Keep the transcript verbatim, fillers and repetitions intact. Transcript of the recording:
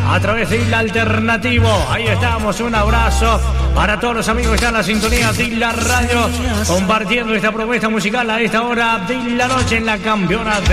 a través de Isla Alternativo. Ahí estamos, un abrazo para todos los amigos que están en la sintonía de Isla Radio, compartiendo esta propuesta musical a esta hora de la noche en la campeona de